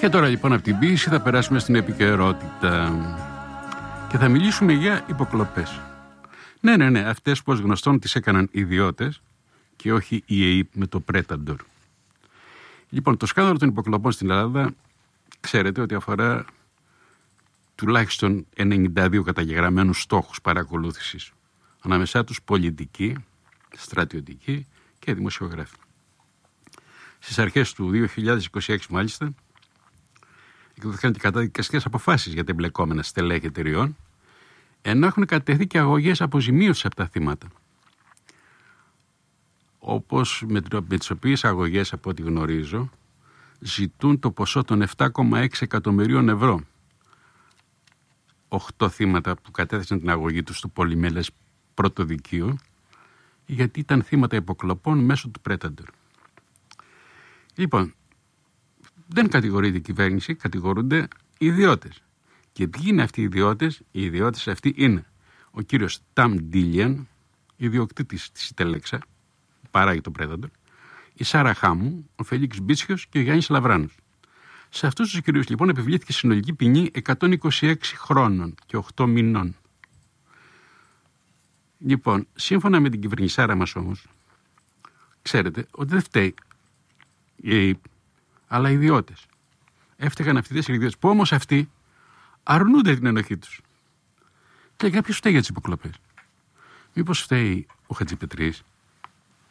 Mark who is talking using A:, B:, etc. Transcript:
A: Και τώρα λοιπόν από την ποίηση θα περάσουμε στην επικαιρότητα και θα μιλήσουμε για υποκλοπές. Ναι, αυτές που ως γνωστόν τις έκαναν ιδιώτες και όχι η ΕΕΠ με το Predator. Λοιπόν, το σκάνδαλο των υποκλοπών στην Ελλάδα ξέρετε ότι αφορά τουλάχιστον 92 καταγεγραμμένους στόχους παρακολούθησης, ανάμεσά τους πολιτικοί, στρατιωτικοί και δημοσιογράφοι. Στις αρχές του 2026 μάλιστα εκδόθηκαν και καταδικαστικές αποφάσεις για τα εμπλεκόμενα στελέχη εταιριών, ενώ έχουν κατευθεί και αγωγές αποζημίωσης από τα θύματα. Όπως με τις οποίες αγωγές, από ό,τι γνωρίζω, ζητούν το ποσό των 7,6 εκατομμυρίων ευρώ. 8 θύματα που κατέθεσαν την αγωγή τους στο πολυμελές πρωτοδικείο, γιατί ήταν θύματα υποκλοπών μέσω του Predator. Λοιπόν, δεν κατηγορείται η κυβέρνηση, κατηγορούνται οι ιδιώτες. Και ποιοι είναι αυτοί οι ιδιώτες? Οι ιδιώτες αυτοί είναι ο κύριος Ταμ Ντίλιαν, ιδιοκτήτης της Ιτελέξα, παράγει το Predator, η Σάρα Χάμου, ο Φελίξ Μπίτσιος και ο Γιάννης Λαβράνος. Σε αυτούς τους κυρίους λοιπόν επιβλήθηκε συνολική ποινή 126 χρόνων και 8 μηνών. Λοιπόν, σύμφωνα με την κυβερνησάρα μας όμως, ξέρετε ότι δεν φταίει η ΕΕΠ, αλλά οι ιδιώτες. Έφταιγαν αυτοί οι 4 ιδιώτες που όμως αυτοί αρνούνται την ενοχή τους. Και κάποιος φταίει για τις υποκλοπές. Μήπως φταίει ο Χατζηπετρής?